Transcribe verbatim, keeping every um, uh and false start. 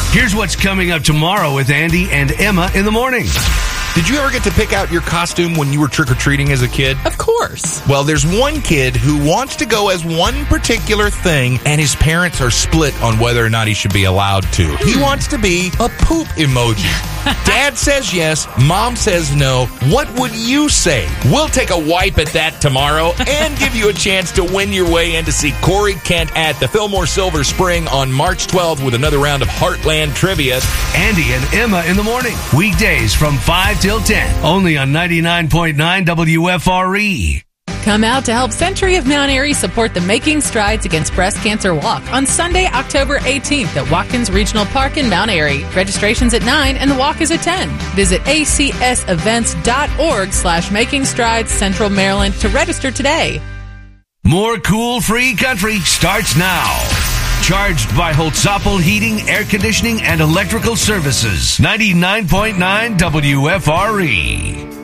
Here's what's coming up tomorrow with Andy and Emma in the morning. Did you ever get to pick out your costume when you were trick-or-treating as a kid? Of course. Well, there's one kid who wants to go as one particular thing, and his parents are split on whether or not he should be allowed to. He wants to be a poop emoji. Dad says yes, Mom says no. What would you say? We'll take a wipe at that tomorrow and give you a chance to win your way in to see Corey Kent at the Fillmore Silver Spring on March twelfth with another round of Heartland Trivia. Andy and Emma in the morning. Weekdays from five till ten. Only on ninety-nine point nine W F R E. Come out to help Century of Mount Airy support the Making Strides Against Breast Cancer Walk on Sunday, October eighteenth at Watkins Regional Park in Mount Airy. Registration's at nine and the walk is at ten. Visit acsevents.org slash Making Strides Central Maryland to register today. More cool free country starts now. Charged by Holtzapfel Heating, Air Conditioning, and Electrical Services. ninety-nine point nine W F R E.